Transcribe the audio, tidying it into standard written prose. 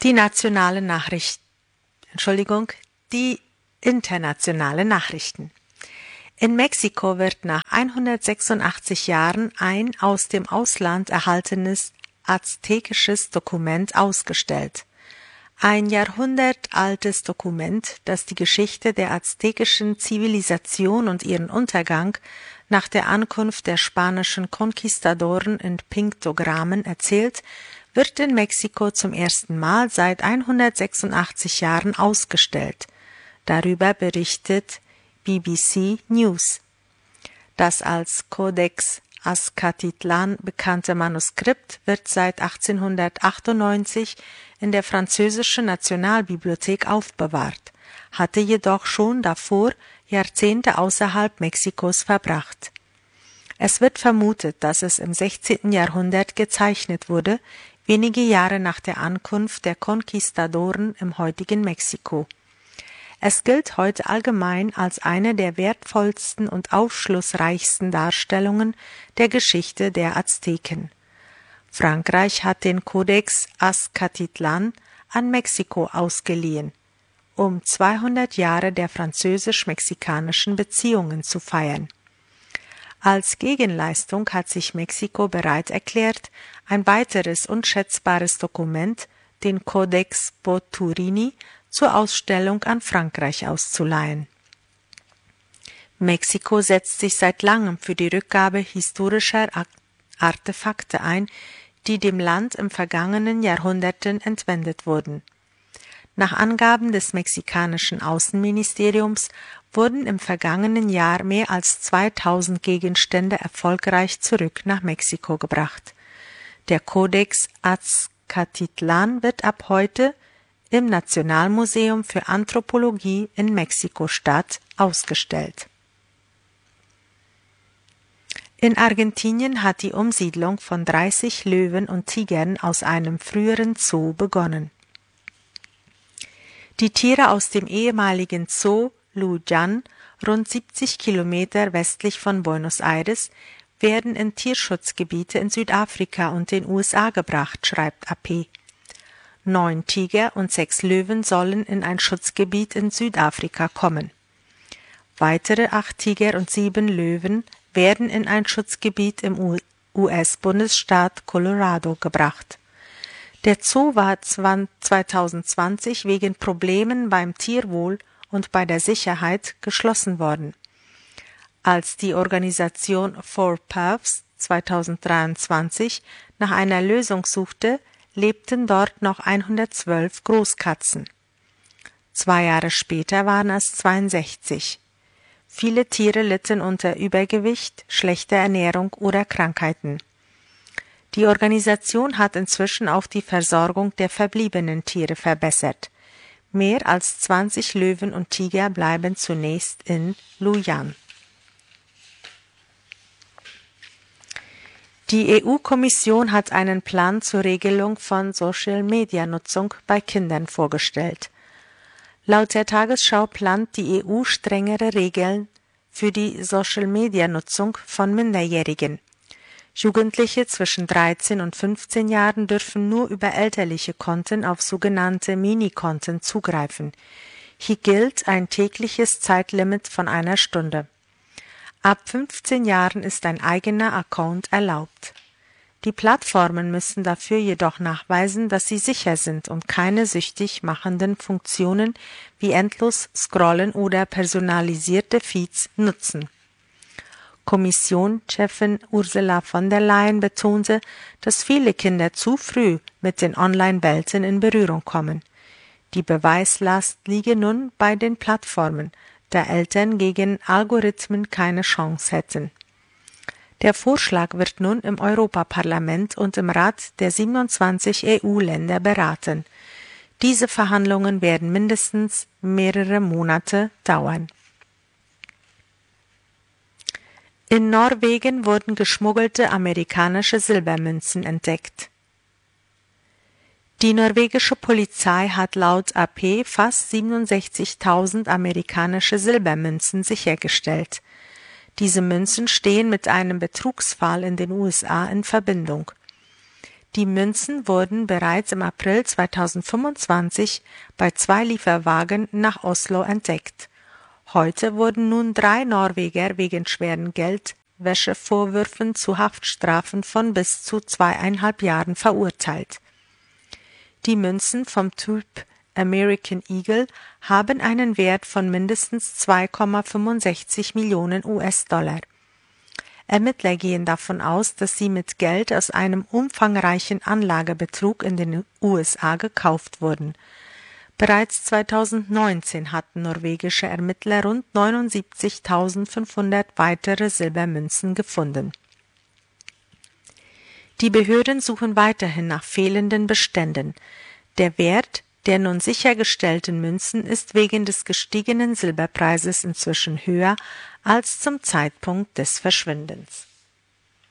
Die internationale Nachrichten. In Mexiko wird nach 186 Jahren ein aus dem Ausland erhaltenes aztekisches Dokument ausgestellt. Ein jahrhundertaltes Dokument, das die Geschichte der aztekischen Zivilisation und ihren Untergang nach der Ankunft der spanischen Konquistadoren in Piktogrammen erzählt, wird in Mexiko zum ersten Mal seit 186 Jahren ausgestellt. Darüber berichtet BBC News. Das als Codex Azcatitlan bekannte Manuskript wird seit 1898 in der französischen Nationalbibliothek aufbewahrt, hatte jedoch schon davor Jahrzehnte außerhalb Mexikos verbracht. Es wird vermutet, dass es im 16. Jahrhundert gezeichnet wurde, wenige Jahre nach der Ankunft der Konquistadoren im heutigen Mexiko. Es gilt heute allgemein als eine der wertvollsten und aufschlussreichsten Darstellungen der Geschichte der Azteken. Frankreich hat den Codex Azcatitlan an Mexiko ausgeliehen, um 200 Jahre der französisch-mexikanischen Beziehungen zu feiern. Als Gegenleistung hat sich Mexiko bereit erklärt, ein weiteres unschätzbares Dokument, den Codex Boturini, zur Ausstellung an Frankreich auszuleihen. Mexiko setzt sich seit langem für die Rückgabe historischer Artefakte ein, die dem Land im vergangenen Jahrhunderten entwendet wurden. Nach Angaben des mexikanischen Außenministeriums wurden im vergangenen Jahr mehr als 2000 Gegenstände erfolgreich zurück nach Mexiko gebracht. Der Codex Azcatitlan wird ab heute im Nationalmuseum für Anthropologie in Mexiko-Stadt ausgestellt. In Argentinien hat die Umsiedlung von 30 Löwen und Tigern aus einem früheren Zoo begonnen. Die Tiere aus dem ehemaligen Zoo Lujan, rund 70 Kilometer westlich von Buenos Aires, werden in Tierschutzgebiete in Südafrika und den USA gebracht, schreibt AP. 9 Tiger und 6 Löwen sollen in ein Schutzgebiet in Südafrika kommen. Weitere 8 Tiger und 7 Löwen werden in ein Schutzgebiet im US-Bundesstaat Colorado gebracht. Der Zoo war 2020 wegen Problemen beim Tierwohl und bei der Sicherheit geschlossen worden. Als die Organisation 4Paws 2023 nach einer Lösung suchte, lebten dort noch 112 Großkatzen. 2 Jahre später waren es 62. Viele Tiere litten unter Übergewicht, schlechter Ernährung oder Krankheiten. Die Organisation hat inzwischen auch die Versorgung der verbliebenen Tiere verbessert. Mehr als 20 Löwen und Tiger bleiben zunächst in Lujan. Die EU-Kommission hat einen Plan zur Regelung von Social-Media-Nutzung bei Kindern vorgestellt. Laut der Tagesschau plant die EU strengere Regeln für die Social-Media-Nutzung von Minderjährigen. Jugendliche zwischen 13 und 15 Jahren dürfen nur über elterliche Konten auf sogenannte Minikonten zugreifen. Hier gilt ein tägliches Zeitlimit von 1 Stunde. Ab 15 Jahren ist ein eigener Account erlaubt. Die Plattformen müssen dafür jedoch nachweisen, dass sie sicher sind und keine süchtig machenden Funktionen wie endlos Scrollen oder personalisierte Feeds nutzen. Kommissionschefin Ursula von der Leyen betonte, dass viele Kinder zu früh mit den Online-Welten in Berührung kommen. Die Beweislast liege nun bei den Plattformen, da Eltern gegen Algorithmen keine Chance hätten. Der Vorschlag wird nun im Europaparlament und im Rat der 27 EU-Länder beraten. Diese Verhandlungen werden mindestens mehrere Monate dauern. In Norwegen wurden geschmuggelte amerikanische Silbermünzen entdeckt. Die norwegische Polizei hat laut AP fast 67.000 amerikanische Silbermünzen sichergestellt. Diese Münzen stehen mit einem Betrugsfall in den USA in Verbindung. Die Münzen wurden bereits im April 2025 bei 2 Lieferwagen nach Oslo entdeckt. Heute wurden nun 3 Norweger wegen schweren Geldwäschevorwürfen zu Haftstrafen von bis zu 2,5 Jahren verurteilt. Die Münzen vom Typ American Eagle haben einen Wert von mindestens 2,65 Millionen US-Dollar. Ermittler gehen davon aus, dass sie mit Geld aus einem umfangreichen Anlagebetrug in den USA gekauft wurden. Bereits 2019 hatten norwegische Ermittler rund 79.500 weitere Silbermünzen gefunden. Die Behörden suchen weiterhin nach fehlenden Beständen. Der Wert der nun sichergestellten Münzen ist wegen des gestiegenen Silberpreises inzwischen höher als zum Zeitpunkt des Verschwindens.